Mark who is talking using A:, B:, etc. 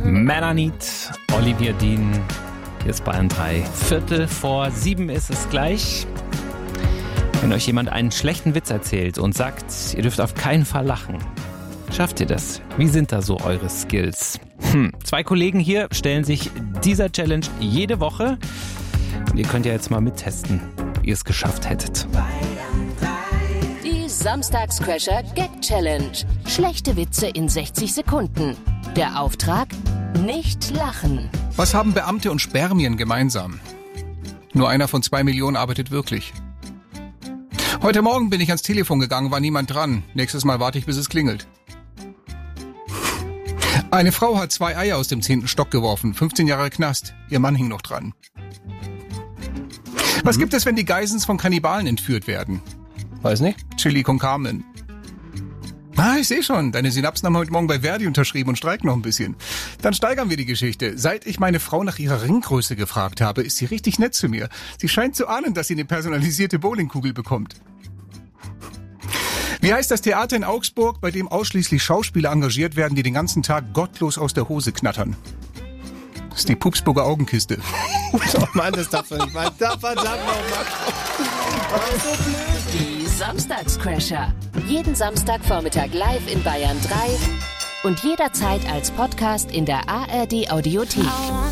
A: Melanie, Olivier Dean, hier ist Bayern 3. 6:45 ist es gleich. Wenn euch jemand einen schlechten Witz erzählt und sagt, ihr dürft auf keinen Fall lachen, schafft ihr das? Wie sind da so eure Skills? 2 Kollegen hier stellen sich dieser Challenge jede Woche. Und ihr könnt ja jetzt mal mittesten, wie ihr es geschafft hättet.
B: Die Samstagscrasher Gag Challenge. Schlechte Witze in 60 Sekunden. Der Auftrag? Nicht lachen.
C: Was haben Beamte und Spermien gemeinsam? Nur einer von 2 Millionen arbeitet wirklich. Heute Morgen bin ich ans Telefon gegangen, war niemand dran. Nächstes Mal warte ich, bis es klingelt. Eine Frau hat 2 Eier aus dem 10. Stock geworfen. 15 Jahre Knast. Ihr Mann hing noch dran. Was gibt es, wenn die Geisens von Kannibalen entführt werden?
A: Weiß nicht.
C: Chili con Carmen. Ich sehe schon, deine Synapsen haben heute Morgen bei Verdi unterschrieben und streiken noch ein bisschen. Dann steigern wir die Geschichte. Seit ich meine Frau nach ihrer Ringgröße gefragt habe, ist sie richtig nett zu mir. Sie scheint zu ahnen, dass sie eine personalisierte Bowlingkugel bekommt. Wie heißt das Theater in Augsburg, bei dem ausschließlich Schauspieler engagiert werden, die den ganzen Tag gottlos aus der Hose knattern? Das ist die Pupsburger Augenkiste.
D: Oh Mann, das darf man nicht mal. Verdammt nochmal.
B: Die Samstagscrasher. Jeden Samstagvormittag live in Bayern 3 und jederzeit als Podcast in der ARD Audiothek.